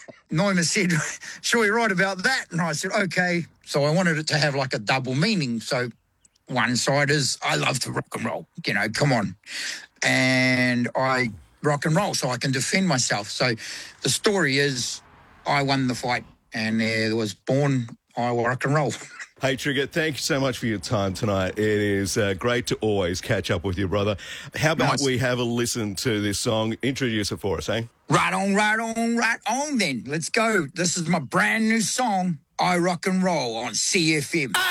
Naima said, "Shall we write about that?" And I said, "Okay." So I wanted it to have like a double meaning. So one side is I love to rock and roll, come on. And I rock and roll so I can defend myself. So the story is I won the fight and there was born I rock and roll. Hey, Trigger, thank you so much for your time tonight. It is great to always catch up with you, brother. How about we have a listen to this song? Introduce it for us, eh? Right on, right on, right on then. Let's go. This is my brand new song, I Rock and Roll on CFM.